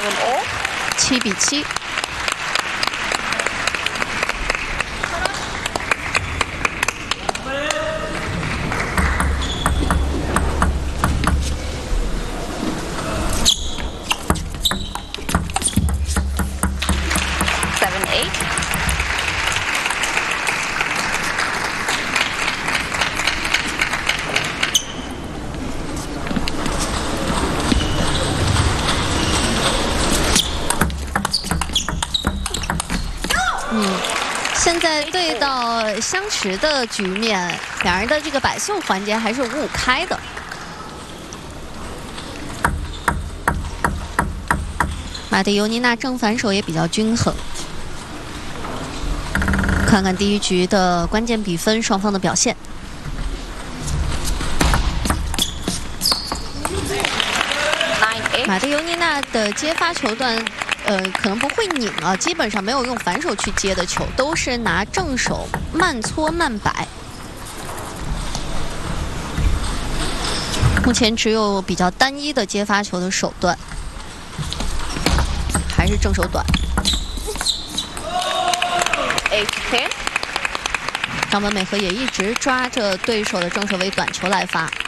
7比7。 现在对到相持的局面，两人的这个摆送环节还是5-5开的。马蒂尤尼娜正反手也比较均衡。看看第一局的关键比分，双方的表现。马蒂尤尼娜的接发球段。 可能不会拧啊，基本上没有用反手去接的球，都是拿正手慢搓慢摆。目前只有比较单一的接发球的手段，还是正手短。张本美和也一直抓着对手的正手为短球来发。